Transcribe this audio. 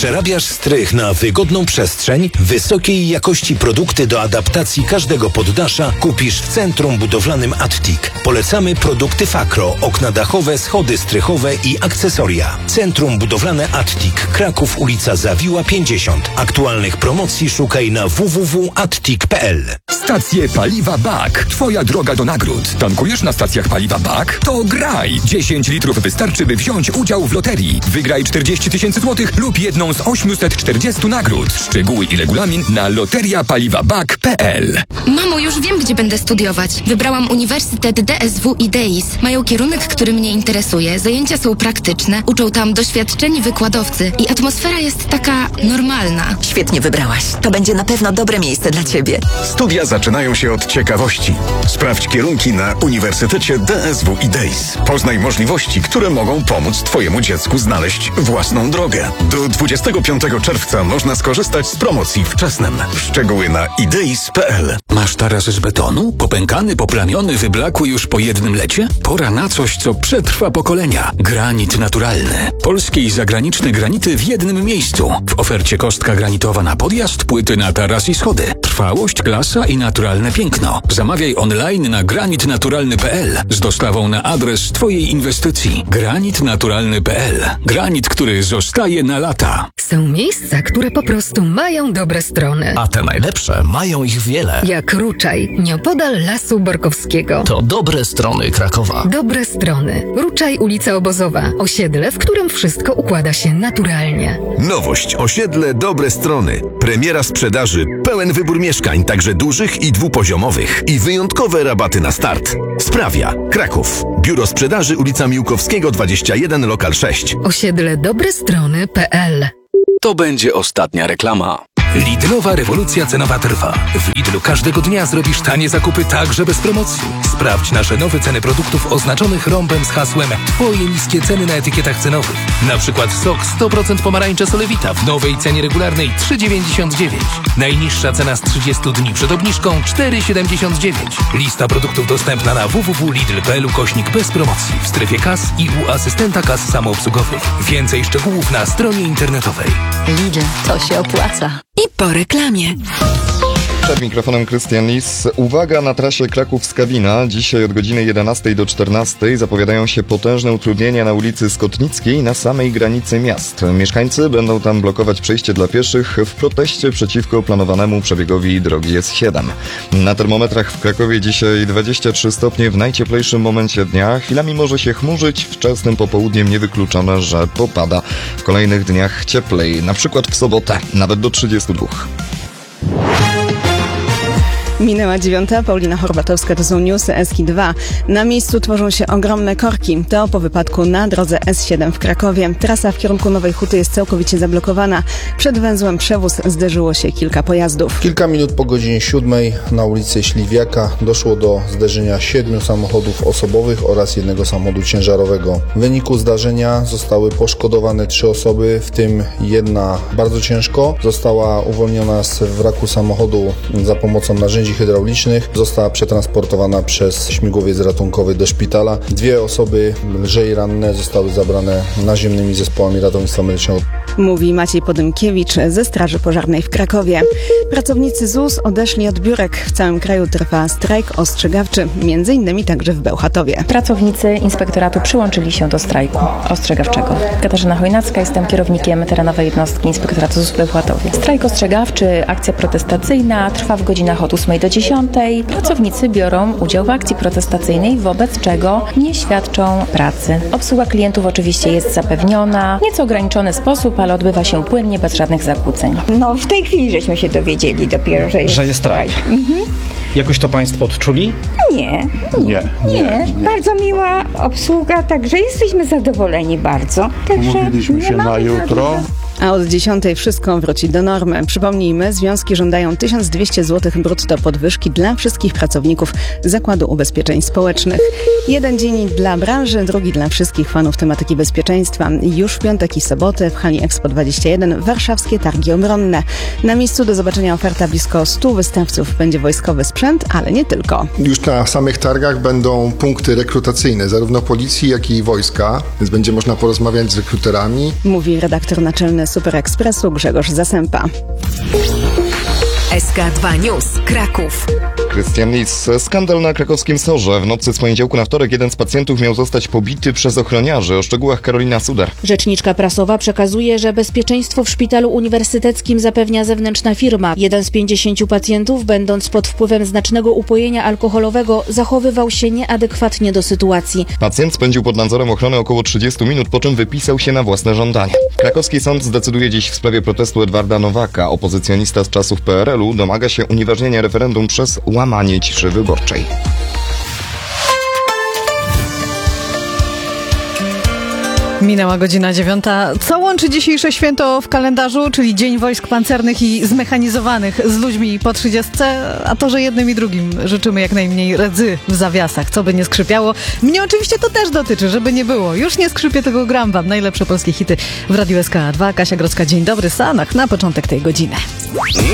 Przerabiasz strych na wygodną przestrzeń? Wysokiej jakości produkty do adaptacji każdego poddasza kupisz w Centrum Budowlanym Attic. Polecamy produkty Fakro, okna dachowe, schody strychowe i akcesoria. Centrum Budowlane Attic, Kraków, ulica Zawiła 50. Aktualnych promocji szukaj na www.attic.pl. Stacje paliwa BAK. Twoja droga do nagród. Tankujesz na stacjach paliwa BAK? To graj! 10 litrów wystarczy, by wziąć udział w loterii. Wygraj 40 000 złotych lub jedną z 840 nagród. Szczegóły i regulamin na loteriapaliwabak.pl. Mamo, już wiem, gdzie będę studiować. Wybrałam Uniwersytet DSW i DEIS. Mają kierunek, który mnie interesuje. Zajęcia są praktyczne, uczą tam doświadczeni wykładowcy i atmosfera jest taka normalna. Świetnie wybrałaś. To będzie na pewno dobre miejsce dla Ciebie. Studia zaczynają się od ciekawości. Sprawdź kierunki na Uniwersytecie DSW i DEIS. Poznaj możliwości, które mogą pomóc Twojemu dziecku znaleźć własną drogę. Do 25 czerwca można skorzystać z promocji wczesnym. Szczegóły na ideis.pl. Masz taras z betonu? Popękany, poplamiony, wyblakły już po jednym lecie? Pora na coś, co przetrwa pokolenia. Granit naturalny. Polskie i zagraniczne granity w jednym miejscu. W ofercie kostka granitowa na podjazd, płyty na taras i schody. Trwałość, klasa i naturalne piękno. Zamawiaj online na granitnaturalny.pl z dostawą na adres Twojej inwestycji. granitnaturalny.pl. Granit, który zostaje na lata. Są miejsca, które po prostu mają dobre strony. A te najlepsze mają ich wiele. Jak Ruczaj, nieopodal Lasu Borkowskiego. To dobre strony Krakowa. Dobre strony. Ruczaj, ulica Obozowa. Osiedle, w którym wszystko układa się naturalnie. Nowość. Osiedle Dobre Strony. Premiera sprzedaży. Pełen wybór mieszkań, także dużych i dwupoziomowych. I wyjątkowe rabaty na start. Sprawia. Kraków. Biuro sprzedaży, ulica Miłkowskiego 21, lokal 6. Osiedle dobrestrony.pl. To będzie ostatnia reklama. Lidlowa rewolucja cenowa trwa. W Lidlu każdego dnia zrobisz tanie zakupy także bez promocji. Sprawdź nasze nowe ceny produktów oznaczonych rąbem z hasłem Twoje niskie ceny na etykietach cenowych. Na przykład sok 100% pomarańcze Solewita w nowej cenie regularnej 3,99. Najniższa cena z 30 dni przed obniżką 4,79. Lista produktów dostępna na www.lidl.pl/bez promocji w strefie kas i u asystenta kas samoobsługowych. Więcej szczegółów na stronie internetowej. Lidl, to się opłaca. I po reklamie. Przed mikrofonem Krystian Lis. Uwaga, na trasie Kraków-Skawina. Dzisiaj od godziny 11 do 14 zapowiadają się potężne utrudnienia na ulicy Skotnickiej na samej granicy miast. Mieszkańcy będą tam blokować przejście dla pieszych w proteście przeciwko planowanemu przebiegowi drogi S7. Na termometrach w Krakowie dzisiaj 23 stopnie w najcieplejszym momencie dnia. Chwilami może się chmurzyć, wczesnym popołudniem niewykluczone, że popada. W kolejnych dniach cieplej, na przykład w sobotę, nawet do 32. Minęła 9. Paulina Horbatowska, to są newsy Eski 2. Na miejscu tworzą się ogromne korki. To po wypadku na drodze S7 w Krakowie. Trasa w kierunku Nowej Huty jest całkowicie zablokowana. Przed węzłem Przewóz zderzyło się kilka pojazdów. Kilka minut po godzinie 7 na ulicy Śliwiaka doszło do zderzenia 7 samochodów osobowych oraz jednego samochodu ciężarowego. W wyniku zdarzenia zostały poszkodowane 3 osoby, w tym jedna bardzo ciężko. Została uwolniona z wraku samochodu za pomocą narzędzi hydraulicznych. Została przetransportowana przez śmigłowiec ratunkowy do szpitala. 2 osoby lżej ranne zostały zabrane naziemnymi zespołami ratownictwa medycznego. Mówi Maciej Podymkiewicz ze Straży Pożarnej w Krakowie. Pracownicy ZUS odeszli od biurek. W całym kraju trwa strajk ostrzegawczy, m.in. także w Bełchatowie. Pracownicy inspektoratu przyłączyli się do strajku ostrzegawczego. Katarzyna Chojnacka, jestem kierownikiem terenowej jednostki inspektoratu ZUS w Bełchatowie. Strajk ostrzegawczy, akcja protestacyjna trwa w godzinach od 8 do 10. Pracownicy biorą udział w akcji protestacyjnej, wobec czego nie świadczą pracy. Obsługa klientów oczywiście jest zapewniona, w nieco ograniczony sposób, ale odbywa się płynnie, bez żadnych zakłóceń. No w tej chwili żeśmy się dowiedzieli dopiero, że jest strajk. Jakoś to Państwo odczuli? Nie. Bardzo miła obsługa, także jesteśmy zadowoleni bardzo. Umówiliśmy się na jutro. A od 10 wszystko wróci do normy. Przypomnijmy, związki żądają 1200 zł brutto podwyżki dla wszystkich pracowników Zakładu Ubezpieczeń Społecznych. Jeden dzień dla branży, drugi dla wszystkich fanów tematyki bezpieczeństwa. Już w piątek i sobotę w hali Expo 21 warszawskie targi obronne. Na miejscu do zobaczenia oferta blisko 100 wystawców. Będzie wojskowy sprzęt, ale nie tylko. Już na samych targach będą punkty rekrutacyjne, zarówno policji, jak i wojska, więc będzie można porozmawiać z rekruterami. Mówi redaktor naczelny Super Expressu Grzegorz Zasępa. SK2 News Kraków. Krystian Lis. Skandal na krakowskim SOR-ze. W nocy z poniedziałku na wtorek jeden z pacjentów miał zostać pobity przez ochroniarzy. O szczegółach Karolina Sudar. Rzeczniczka prasowa przekazuje, że bezpieczeństwo w szpitalu uniwersyteckim zapewnia zewnętrzna firma. Jeden z 50 pacjentów, będąc pod wpływem znacznego upojenia alkoholowego, zachowywał się nieadekwatnie do sytuacji. Pacjent spędził pod nadzorem ochrony około 30 minut, po czym wypisał się na własne żądanie. Krakowski sąd zdecyduje dziś w sprawie protestu Edwarda Nowaka. Opozycjonista z czasów PRL-u domaga się unieważnienia referendum przez łamanie ciszy wyborczej. Minęła godzina 9. Co łączy dzisiejsze święto w kalendarzu, czyli Dzień Wojsk Pancernych i Zmechanizowanych z ludźmi po 30? A to, że jednym i drugim życzymy jak najmniej rdzy w zawiasach, co by nie skrzypiało. Mnie oczywiście to też dotyczy, żeby nie było. Już nie skrzypię, tego gram wam. Najlepsze polskie hity w Radiu SK2. Kasia Grodzka, dzień dobry, Sanach na początek tej godziny.